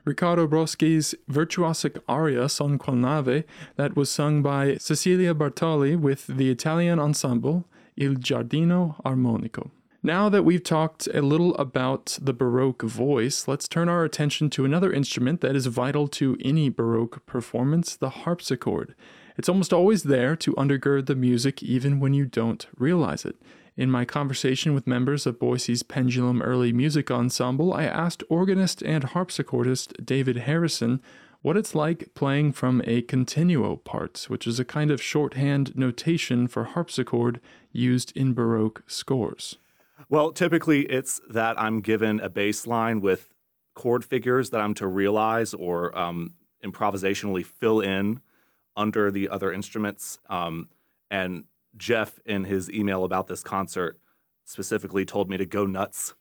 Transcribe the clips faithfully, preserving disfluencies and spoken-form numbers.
Riccardo Broschi's virtuosic aria Son quel nave that was sung by Cecilia Bartoli with the Italian ensemble Il Giardino Armonico. Now that we've talked a little about the Baroque voice, let's turn our attention to another instrument that is vital to any Baroque performance, the harpsichord. It's almost always there to undergird the music even when you don't realize it. In my conversation with members of Boise's Pendulum Early Music Ensemble, I asked organist and harpsichordist David Harrison what it's like playing from a continuo part, which is a kind of shorthand notation for harpsichord used in Baroque scores. Well, typically it's that I'm given a bass line with chord figures that I'm to realize or um, improvisationally fill in under the other instruments. Um, and Jeff, in his email about this concert, specifically told me to go nuts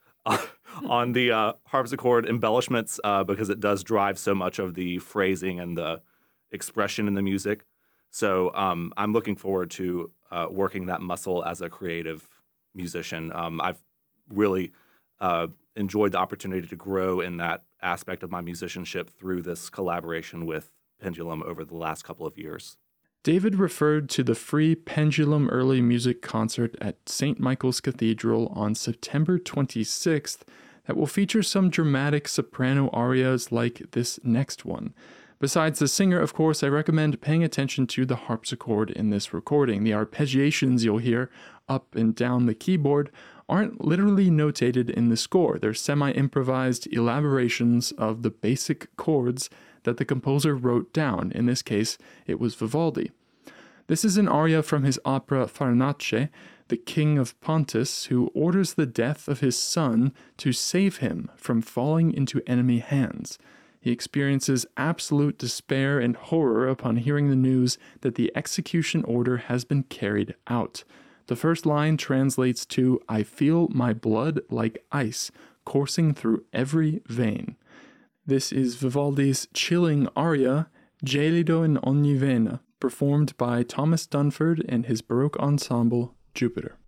on the uh, harpsichord embellishments uh, because it does drive so much of the phrasing and the expression in the music. So um, I'm looking forward to uh, working that muscle as a creative musician. Um, I've really uh, enjoyed the opportunity to grow in that aspect of my musicianship through this collaboration with Pendulum over the last couple of years. David referred to the free Pendulum Early Music Concert at Saint Michael's Cathedral on September twenty-sixth that will feature some dramatic soprano arias like this next one. Besides the singer, of course, I recommend paying attention to the harpsichord in this recording. The arpeggiations you'll hear up and down the keyboard aren't literally notated in the score. They're semi-improvised elaborations of the basic chords that the composer wrote down. In this case, it was Vivaldi. This is an aria from his opera Farnace, the king of Pontus, who orders the death of his son to save him from falling into enemy hands. He experiences absolute despair and horror upon hearing the news that the execution order has been carried out. The first line translates to, "I feel my blood like ice coursing through every vein." This is Vivaldi's chilling aria, Gelido in ogni vena, performed by Thomas Dunford and his Baroque ensemble, Jupiter.